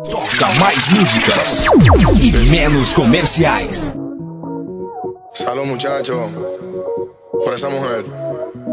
Toca mais músicas e menos comerciais. Salud, muchachos, por esa mujer.